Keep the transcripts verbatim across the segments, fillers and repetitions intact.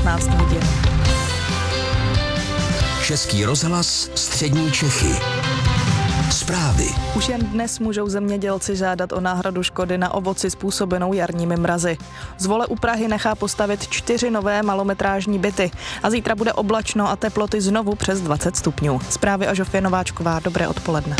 šestnáct hodin. Český rozhlas Střední Čechy. Zprávy. Už jen dnes můžou zemědělci žádat o náhradu škody na ovoci způsobenou jarními mrazy. Zvole u Prahy nechá postavit čtyři nové malometrážní byty a zítra bude oblačno a teploty znovu přes dvacet stupňů. Zprávy a Žofie Nováčková, dobré odpoledne.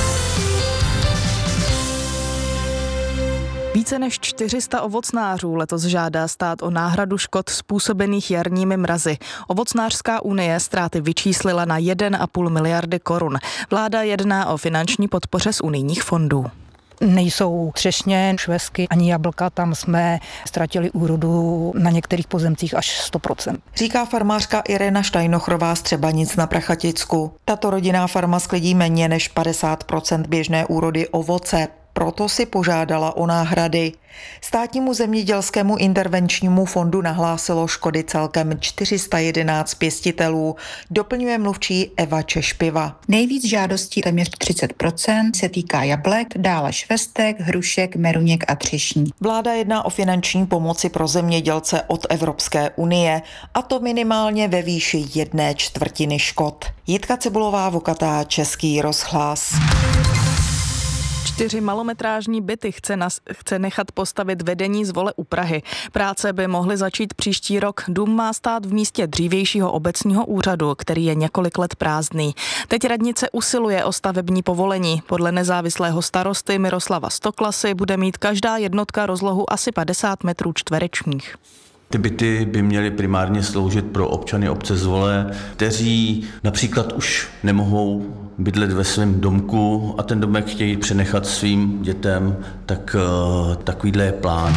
Více než čtyři sta ovocnářů letos žádá stát o náhradu škod způsobených jarními mrazy. Ovocnářská unie ztráty vyčíslila na jedna a půl miliardy korun. Vláda jedná o finanční podpoře z unijních fondů. Nejsou třešně, švestky ani jablka, tam jsme ztratili úrodu na některých pozemcích až sto procent. Říká farmářka Irena Štajnochrová z Třebanic na Prachaticku. Tato rodinná farma sklidí méně než padesát procent běžné úrody ovoce. Proto si požádala o náhrady. Státnímu zemědělskému intervenčnímu fondu nahlásilo škody celkem čtyři sta jedenáct pěstitelů, doplňuje mluvčí Eva Češpiva. Nejvíc žádostí, téměř třicet procent, se týká jablek, dále švestek, hrušek, meruněk a třešní. Vláda jedná o finanční pomoci pro zemědělce od Evropské unie, a to minimálně ve výši jedné čtvrtiny škod. Jitka Cibulová, Vokatá, Český rozhlas. Čtyři malometrážní byty chce, nas, chce nechat postavit vedení Zvole u Prahy. Práce by mohly začít příští rok. Dům má stát v místě dřívějšího obecního úřadu, který je několik let prázdný. Teď radnice usiluje o stavební povolení. Podle nezávislého starosty Miroslava Stoklasy bude mít každá jednotka rozlohu asi padesát metrů čtverečních. Ty byty by měly primárně sloužit pro občany obce Zvole, kteří například už nemohou bydlet ve svém domku a ten domek chtějí přenechat svým dětem, tak takovýhle je plán.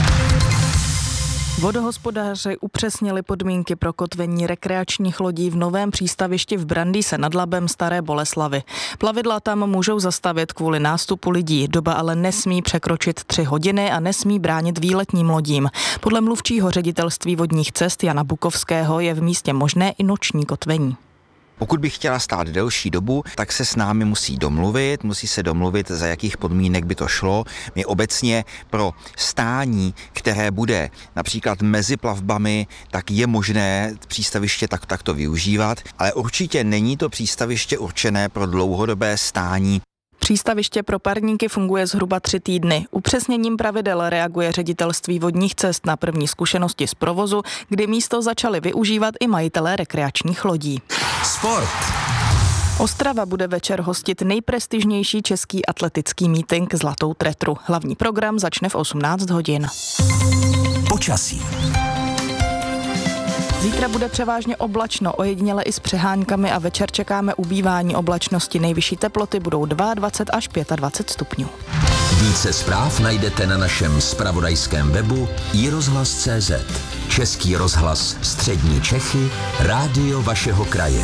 Vodohospodáři upřesnili podmínky pro kotvení rekreačních lodí v novém přístavišti v Brandýse nad Labem Staré Boleslavi. Plavidla tam můžou zastavit kvůli nástupu lidí, doba ale nesmí překročit tři hodiny a nesmí bránit výletním lodím. Podle mluvčího ředitelství vodních cest Jana Bukovského je v místě možné i noční kotvení. Pokud by chtěla stát delší dobu, tak se s námi musí domluvit, musí se domluvit, za jakých podmínek by to šlo. My obecně pro stání, které bude například mezi plavbami, tak je možné přístaviště tak, takto využívat, ale určitě není to přístaviště určené pro dlouhodobé stání. Přístaviště pro parníky funguje zhruba tři týdny. Upřesněním pravidel reaguje ředitelství vodních cest na první zkušenosti z provozu, kdy místo začali využívat i majitelé rekreačních lodí. Sport. Ostrava bude večer hostit nejprestižnější český atletický mítink Zlatou tretru. Hlavní program začne v osmnáct hodin. Počasí. Zítra bude převážně oblačno, ojediněle i s přeháňkami a večer čekáme ubývání oblačnosti. Nejvyšší teploty budou dvacet dva až dvacet pět stupňů. Více zpráv najdete na našem zpravodajském webu i rozhlas tečka cé zet. Český rozhlas Střední Čechy, rádio vašeho kraje.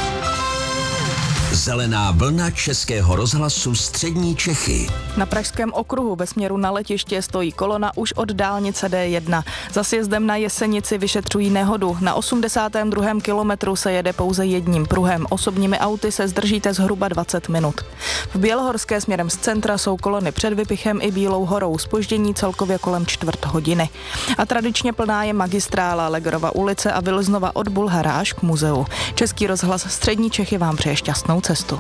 Zelená vlna Českého rozhlasu Střední Čechy. Na Pražském okruhu ve směru na letiště stojí kolona už od dálnice dé jedna. Za sjezdem na Jesenici vyšetřují nehodu. Na osmdesátém druhém kilometru se jede pouze jedním pruhem. Osobními auty se zdržíte zhruba dvacet minut. V Bělohorské směrem z centra jsou kolony před Vypichem i Bílou horou. Zpoždění celkově kolem čtvrt hodiny. A tradičně plná je magistrála Legerova ulice a Vilznova od Bulhara až k muzeu. Český rozhlas Střední Čechy vám přeje šťastnou cestu.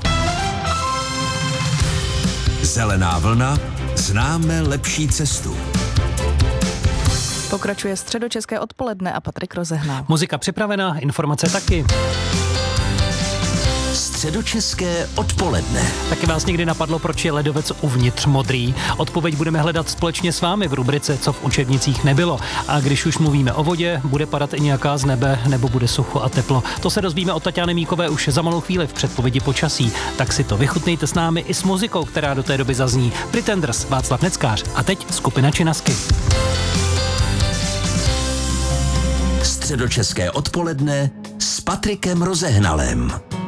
Zelená vlna, známe lepší cestu. Pokračuje středočeské odpoledne a Patrik Rozehnal. Muzika připravená, informace taky. Středočeské odpoledne. Taky vás někdy napadlo, proč je ledovec uvnitř modrý? Odpověď budeme hledat společně s vámi v rubrice Co v učebnicích nebylo. A když už mluvíme o vodě, bude padat i nějaká z nebe, nebo bude sucho a teplo. To se dozvíme od Taťány Míkové už za malou chvíli v předpovědi počasí. Tak si to vychutnejte s námi i s muzikou, která do té doby zazní. Pretenders, Václav Neckář. A teď skupina Činasky. Středočeské odpoledne s Patrikem Rozehnalem.